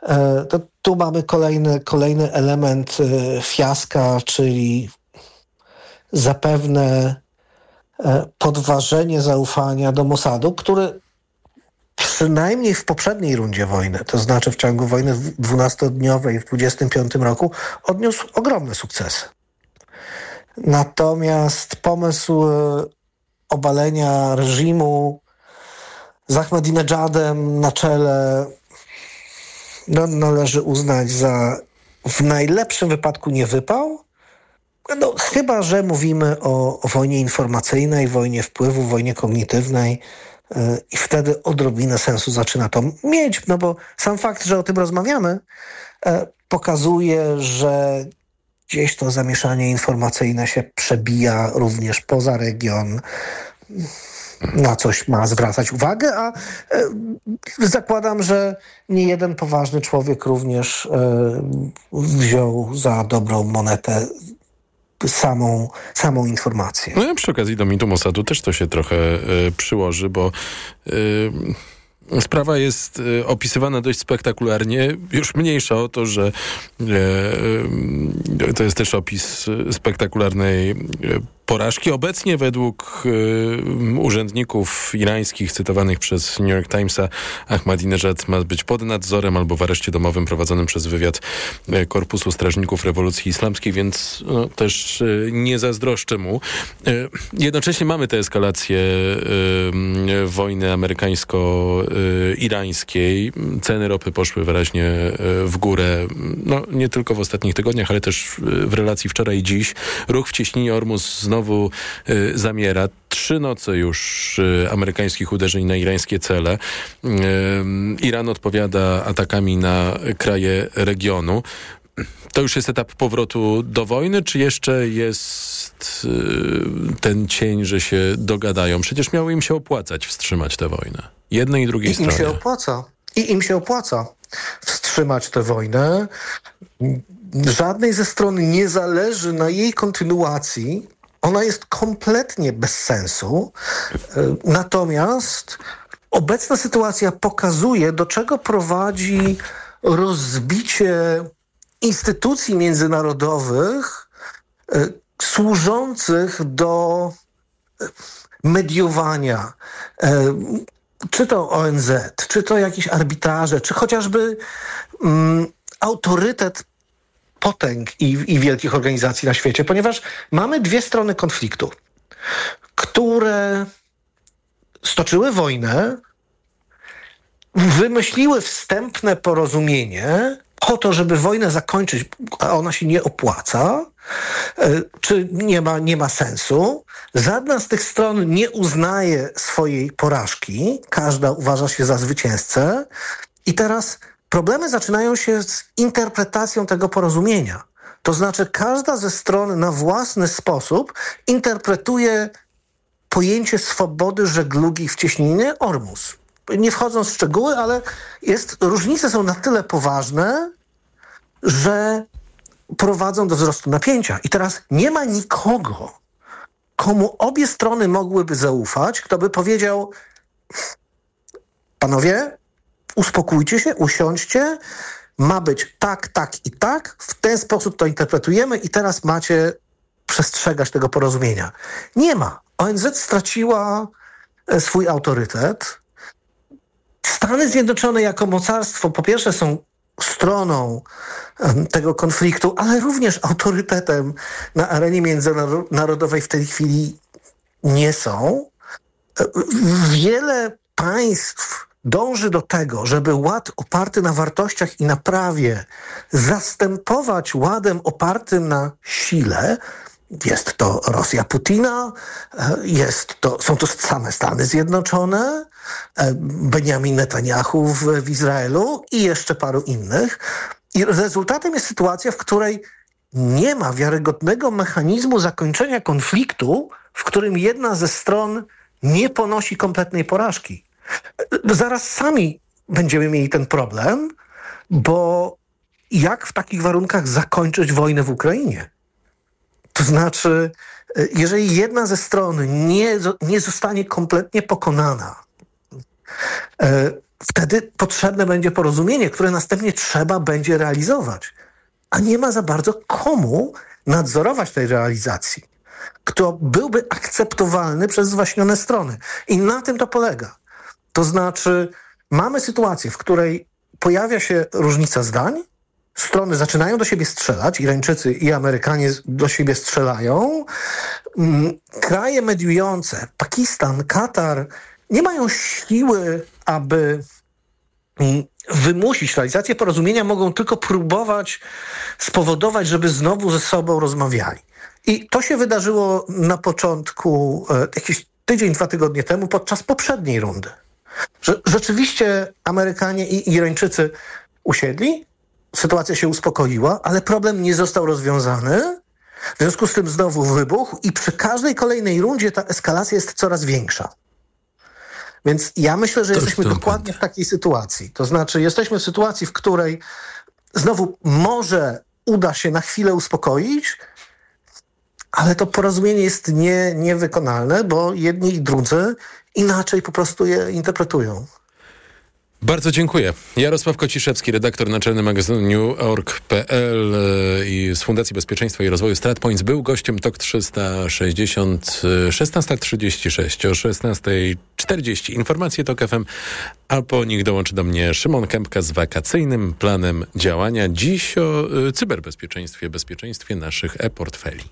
To tu mamy kolejny element fiaska, czyli zapewne podważenie zaufania do Mossadu, który przynajmniej w poprzedniej rundzie wojny, to znaczy w ciągu wojny 12-dniowej w 25 roku, odniósł ogromne sukcesy. Natomiast pomysł obalenia reżimu z Ahmadinejadem na czele należy uznać za w najlepszym wypadku nie wypał. Chyba że mówimy o wojnie informacyjnej, wojnie wpływu, wojnie kognitywnej i wtedy odrobinę sensu zaczyna to mieć, bo sam fakt, że o tym rozmawiamy, pokazuje, że gdzieś to zamieszanie informacyjne się przebija również poza region, na coś ma zwracać uwagę, a zakładam, że nie jeden poważny człowiek również wziął za dobrą monetę samą informację. No i przy okazji do mitu Mossadu też to się trochę przyłoży, bo sprawa jest opisywana dość spektakularnie. Już mniejsza o to, że to jest też opis spektakularnej porażki. Obecnie według urzędników irańskich cytowanych przez New York Timesa Ahmadinejad ma być pod nadzorem albo w areszcie domowym prowadzonym przez wywiad Korpusu Strażników Rewolucji Islamskiej, więc też nie zazdroszczę mu. Jednocześnie mamy tę eskalację wojny amerykańsko-irańskiej. Ceny ropy poszły wyraźnie w górę, nie tylko w ostatnich tygodniach, ale też w relacji wczoraj i dziś. Ruch w cieśninie Ormus znowu zamiera. 3 noce już amerykańskich uderzeń na irańskie cele. Iran odpowiada atakami na kraje regionu. To już jest etap powrotu do wojny, czy jeszcze jest ten cień, że się dogadają? Przecież miało im się opłacać wstrzymać tę wojnę. Jednej i drugiej stronie. Im się opłaca wstrzymać tę wojnę. Żadnej ze stron nie zależy na jej kontynuacji. Ona jest kompletnie bez sensu. Natomiast obecna sytuacja pokazuje, do czego prowadzi rozbicie instytucji międzynarodowych służących do mediowania. Czy to ONZ, czy to jakieś arbitraże, czy chociażby autorytet potęg i wielkich organizacji na świecie, ponieważ mamy 2 strony konfliktu, które stoczyły wojnę, wymyśliły wstępne porozumienie po to, żeby wojnę zakończyć, a ona się nie opłaca, czy nie ma sensu. Żadna z tych stron nie uznaje swojej porażki, każda uważa się za zwycięzcę i teraz problemy zaczynają się z interpretacją tego porozumienia. To znaczy każda ze stron na własny sposób interpretuje pojęcie swobody żeglugi w cieśninie Ormus. Nie wchodząc w szczegóły, ale różnice są na tyle poważne, że prowadzą do wzrostu napięcia. I teraz nie ma nikogo, komu obie strony mogłyby zaufać, kto by powiedział: panowie, uspokójcie się, usiądźcie, ma być tak, tak i tak, w ten sposób to interpretujemy i teraz macie przestrzegać tego porozumienia. Nie ma. ONZ straciła swój autorytet. Stany Zjednoczone jako mocarstwo po pierwsze są stroną tego konfliktu, ale również autorytetem na arenie międzynarodowej w tej chwili nie są. Wiele państw dąży do tego, żeby ład oparty na wartościach i na prawie zastępować ładem opartym na sile. Jest to Rosja Putina, są to same Stany Zjednoczone, Benjamin Netanyahu w Izraelu i jeszcze paru innych. I rezultatem jest sytuacja, w której nie ma wiarygodnego mechanizmu zakończenia konfliktu, w którym jedna ze stron nie ponosi kompletnej porażki. Zaraz sami będziemy mieli ten problem, bo jak w takich warunkach zakończyć wojnę w Ukrainie? To znaczy, jeżeli jedna ze stron nie zostanie kompletnie pokonana, wtedy potrzebne będzie porozumienie, które następnie trzeba będzie realizować. A nie ma za bardzo komu nadzorować tej realizacji, kto byłby akceptowalny przez zwaśnione strony. I na tym to polega. To znaczy, mamy sytuację, w której pojawia się różnica zdań, strony zaczynają do siebie strzelać, Irańczycy i Amerykanie do siebie strzelają. Kraje mediujące, Pakistan, Katar, nie mają siły, aby wymusić realizację porozumienia, mogą tylko próbować spowodować, żeby znowu ze sobą rozmawiali. I to się wydarzyło na początku, jakiś tydzień, 2 tygodnie temu, podczas poprzedniej rundy. Że rzeczywiście Amerykanie i Irańczycy usiedli, sytuacja się uspokoiła, ale problem nie został rozwiązany. W związku z tym znowu wybuchł i przy każdej kolejnej rundzie ta eskalacja jest coraz większa. Więc ja myślę, że jesteśmy dokładnie w takiej sytuacji. To znaczy jesteśmy w sytuacji, w której znowu może uda się na chwilę uspokoić, ale to porozumienie jest niewykonalne, bo jedni i drudzy inaczej po prostu je interpretują. Bardzo dziękuję. Jarosław Kociszewski, redaktor naczelny magazynu New.org.pl i z Fundacji Bezpieczeństwa i Rozwoju StratPoints był gościem TOK 360, 16:36, o 16:40. Informacje TOK FM, a po nich dołączy do mnie Szymon Kępka z wakacyjnym planem działania. Dziś o cyberbezpieczeństwie, bezpieczeństwie naszych e-portfeli.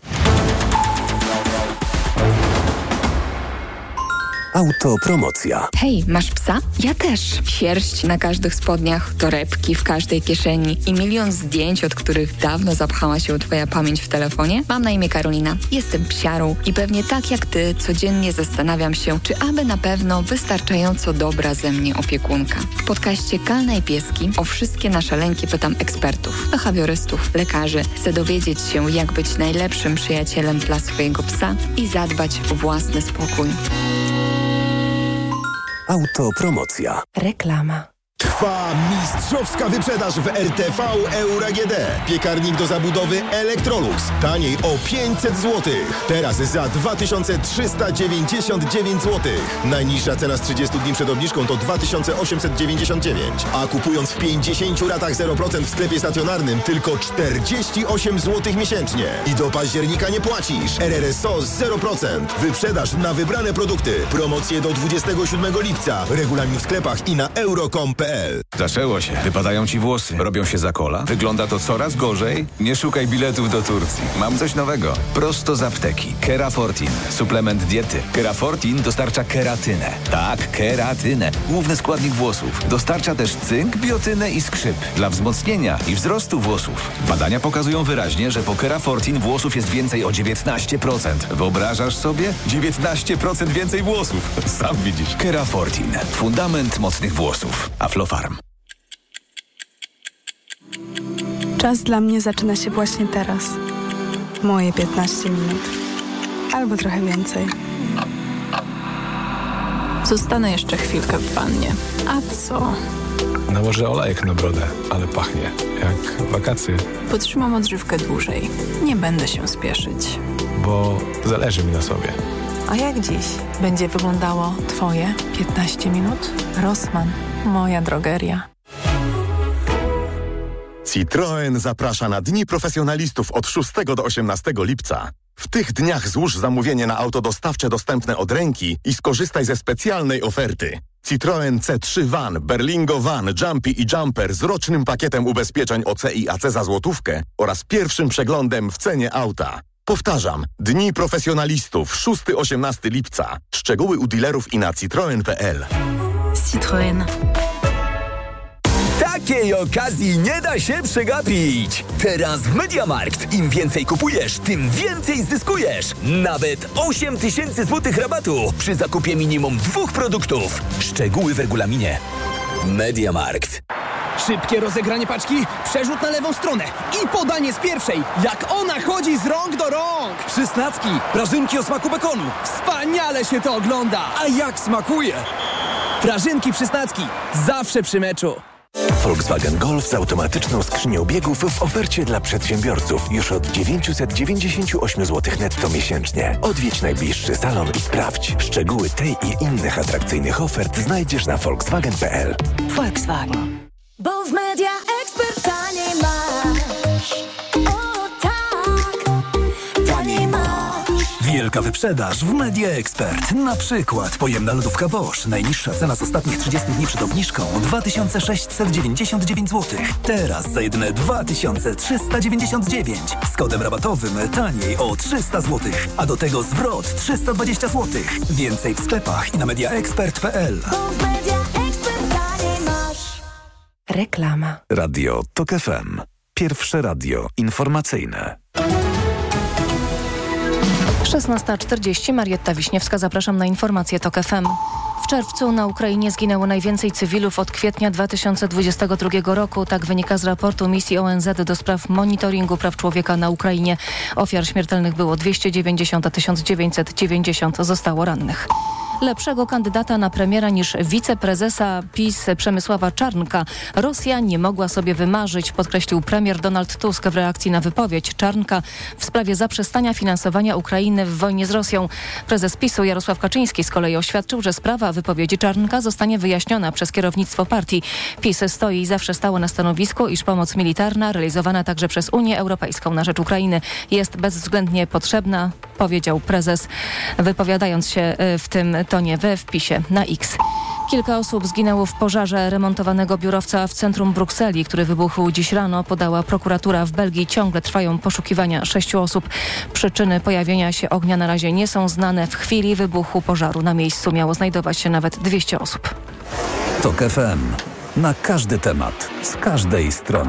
Autopromocja. Hej, masz psa? Ja też. Sierść na każdych spodniach, torebki w każdej kieszeni i milion zdjęć, od których dawno zapchała się twoja pamięć w telefonie? Mam na imię Karolina. Jestem psiarą i pewnie tak jak ty codziennie zastanawiam się, czy aby na pewno wystarczająco dobra ze mnie opiekunka. W podcaście Kalna i Pieski o wszystkie nasze lęki pytam ekspertów, behawiorystów, lekarzy. Chcę dowiedzieć się, jak być najlepszym przyjacielem dla swojego psa i zadbać o własny spokój. Autopromocja. Reklama. Trwa mistrzowska wyprzedaż w RTV Euro AGD. Piekarnik do zabudowy Electrolux. Taniej o 500 zł. Teraz za 2399 zł. Najniższa cena z 30 dni przed obniżką to 2899. A kupując w 50 ratach 0% w sklepie stacjonarnym tylko 48 zł miesięcznie. I do października nie płacisz. RRSO 0%. Wyprzedaż na wybrane produkty. Promocje do 27 lipca. Regulamin w sklepach i na euro.com.pl. Zaczęło się. Wypadają ci włosy. Robią się za kola. Wygląda to coraz gorzej. Nie szukaj biletów do Turcji. Mam coś nowego. Prosto z apteki. Kerafortin. Suplement diety. Kerafortin dostarcza keratynę. Tak, keratynę. Główny składnik włosów. Dostarcza też cynk, biotynę i skrzyp. Dla wzmocnienia i wzrostu włosów. Badania pokazują wyraźnie, że po Kerafortin włosów jest więcej o 19%. Wyobrażasz sobie? 19% więcej włosów. Sam widzisz. Kerafortin. Fundament mocnych włosów. Aflofarm. Czas dla mnie zaczyna się właśnie teraz. Moje 15 minut. Albo trochę więcej. Zostanę jeszcze chwilkę w wannie. A co? Nałożę olejek na brodę, ale pachnie jak wakacje. Potrzymam odżywkę dłużej. Nie będę się spieszyć. Bo zależy mi na sobie. A jak dziś będzie wyglądało twoje 15 minut? Rossmann. Moja drogeria. Citroen zaprasza na Dni Profesjonalistów od 6 do 18 lipca. W tych dniach złóż zamówienie na auto dostawcze dostępne od ręki i skorzystaj ze specjalnej oferty. Citroen C3 Van, Berlingo Van, Jumpy i Jumper z rocznym pakietem ubezpieczeń OC i AC za złotówkę oraz pierwszym przeglądem w cenie auta. Powtarzam, Dni Profesjonalistów 6-18 lipca. Szczegóły u dealerów i na citroen.pl. Citroen. Takiej okazji nie da się przegapić. Teraz w MediaMarkt im więcej kupujesz, tym więcej zyskujesz. Nawet 8000 zł rabatu przy zakupie minimum 2 produktów. Szczegóły w regulaminie. MediaMarkt. Szybkie rozegranie paczki, przerzut na lewą stronę i podanie z pierwszej. Jak ona chodzi z rąk do rąk. Przysnacki, prażynki o smaku bekonu. Wspaniale się to ogląda. A jak smakuje? Prażynki Przysnacki, zawsze przy meczu. Volkswagen Golf z automatyczną skrzynią biegów w ofercie dla przedsiębiorców już od 998 zł netto miesięcznie. Odwiedź najbliższy salon i sprawdź. Szczegóły tej i innych atrakcyjnych ofert znajdziesz na volkswagen.pl. Volkswagen. Bo w Media Expert taniej masz. O tak, taniej masz. Wielka wyprzedaż w Media Expert. Na przykład pojemna lodówka Bosch. Najniższa cena z ostatnich 30 dni przed obniżką 2699 zł. Teraz za jedyne 2399. Z kodem rabatowym taniej o 300 zł. A do tego zwrot 320 zł. Więcej w sklepach i na mediaexpert.pl. Reklama. Radio TOK FM. Pierwsze radio informacyjne. 16:40, Marietta Wiśniewska, zapraszam na informacje TOK FM. W czerwcu na Ukrainie zginęło najwięcej cywilów od kwietnia 2022 roku. Tak wynika z raportu misji ONZ do spraw monitoringu praw człowieka na Ukrainie. Ofiar śmiertelnych było 290, a 1990 zostało rannych. Lepszego kandydata na premiera niż wiceprezesa PiS Przemysława Czarnka Rosja nie mogła sobie wymarzyć, podkreślił premier Donald Tusk w reakcji na wypowiedź Czarnka w sprawie zaprzestania finansowania Ukrainy w wojnie z Rosją. Prezes PiS-u Jarosław Kaczyński z kolei oświadczył, że sprawa wypowiedzi Czarnka zostanie wyjaśniona przez kierownictwo partii. PiS stoi i zawsze stało na stanowisku, iż pomoc militarna realizowana także przez Unię Europejską na rzecz Ukrainy jest bezwzględnie potrzebna, powiedział prezes, wypowiadając się w tym tonie we wpisie na X. Kilka osób zginęło w pożarze remontowanego biurowca w centrum Brukseli, który wybuchł dziś rano, podała prokuratura w Belgii. Ciągle trwają poszukiwania 6 osób. Przyczyny pojawienia się ognia na razie nie są znane. W chwili wybuchu pożaru na miejscu miało znajdować się nawet 200 osób. TOK FM. Na każdy temat, z każdej strony.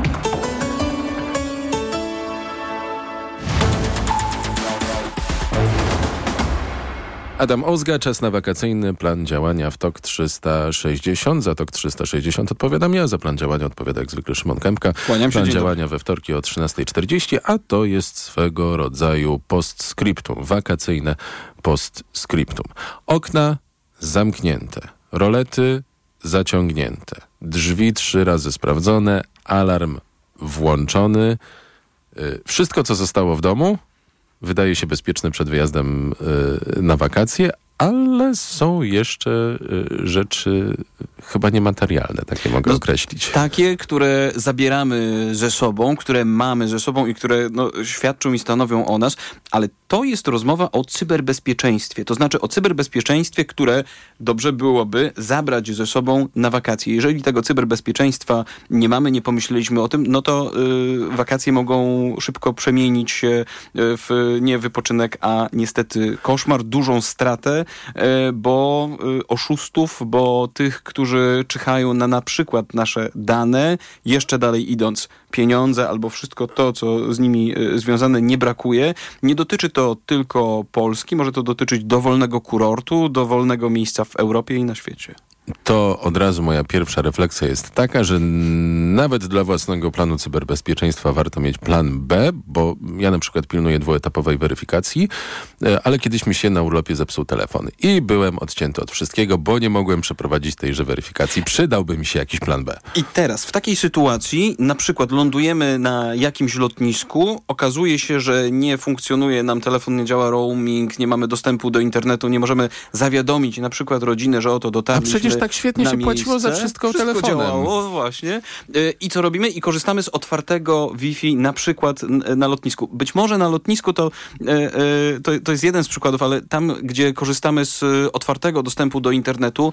Adam Ozga, czas na wakacyjny plan działania w TOK 360. Za TOK 360 odpowiadam ja, za plan działania odpowiada jak zwykle Szymon Kępka. Plan działania we wtorki o 13:40, a to jest swego rodzaju postscriptum, wakacyjne postscriptum. Okna zamknięte, rolety zaciągnięte, drzwi 3 razy sprawdzone, alarm włączony. Wszystko, co zostało w domu, wydaje się bezpieczne przed wyjazdem na wakacje, ale są jeszcze rzeczy chyba niematerialne, takie mogę określić. Takie, które zabieramy ze sobą, które mamy ze sobą i które świadczą i stanowią o nas, ale to jest rozmowa o cyberbezpieczeństwie. To znaczy o cyberbezpieczeństwie, które dobrze byłoby zabrać ze sobą na wakacje. Jeżeli tego cyberbezpieczeństwa nie mamy, nie pomyśleliśmy o tym, no to wakacje mogą szybko przemienić się w nie wypoczynek, a niestety koszmar, dużą stratę, bo oszustów, bo tych, którzy czyhają na przykład nasze dane, jeszcze dalej idąc, pieniądze albo wszystko to, co z nimi związane, nie brakuje. Nie dotyczy to tylko Polski, może to dotyczyć dowolnego kurortu, dowolnego miejsca w Europie i na świecie. To od razu moja pierwsza refleksja jest taka, że nawet dla własnego planu cyberbezpieczeństwa warto mieć plan B, bo ja na przykład pilnuję 2-etapowej weryfikacji, ale kiedyś mi się na urlopie zepsuł telefon i byłem odcięty od wszystkiego, bo nie mogłem przeprowadzić tejże weryfikacji. Przydałby mi się jakiś plan B. I teraz w takiej sytuacji na przykład lądujemy na jakimś lotnisku, okazuje się, że nie funkcjonuje nam telefon, nie działa roaming, nie mamy dostępu do internetu, nie możemy zawiadomić na przykład rodzinę, że oto dotarliśmy. A przecież tak świetnie się płaciło za wszystko telefonem. Działało, właśnie. I co robimy? I korzystamy z otwartego Wi-Fi na przykład na lotnisku. Być może na lotnisku to jest jeden z przykładów, ale tam, gdzie korzystamy z otwartego dostępu do internetu,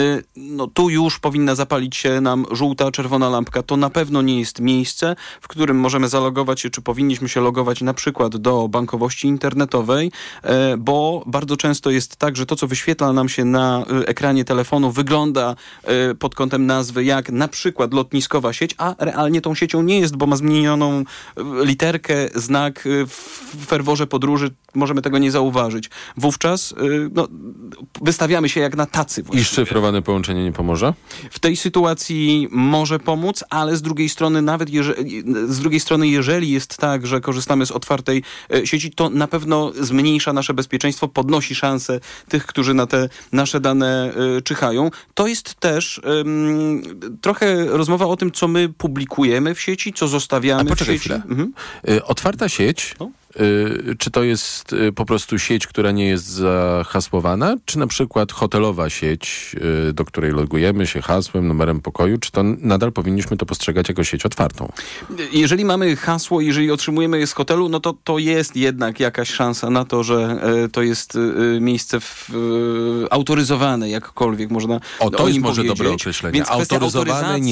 tu już powinna zapalić się nam żółta, czerwona lampka. To na pewno nie jest miejsce, w którym możemy zalogować się, czy powinniśmy się logować na przykład do bankowości internetowej, bo bardzo często jest tak, że to, co wyświetla nam się na ekranie telefonu, wygląda pod kątem nazwy jak na przykład lotniskowa sieć, a realnie tą siecią nie jest, bo ma zmienioną literkę, znak w ferworze podróży. Możemy tego nie zauważyć. Wówczas wystawiamy się jak na tacy właściwie. I szyfrowane połączenie nie pomoże? W tej sytuacji może pomóc, ale z drugiej strony jeżeli jest tak, że korzystamy z otwartej sieci, to na pewno zmniejsza nasze bezpieczeństwo, podnosi szanse tych, którzy na te nasze dane czyhają. to jest też trochę rozmowa o tym, co my publikujemy w sieci, co zostawiamy w sieci. Otwarta sieć... Czy to jest po prostu sieć, która nie jest zahasłowana, czy na przykład hotelowa sieć, do której logujemy się hasłem, numerem pokoju, czy to nadal powinniśmy to postrzegać jako sieć otwartą? Jeżeli mamy hasło, jeżeli otrzymujemy je z hotelu, no to jest jednak jakaś szansa na to, że to jest miejsce autoryzowane, jakkolwiek można to jest może powiedzieć. dobre określenie. Więc kwestia autoryzowane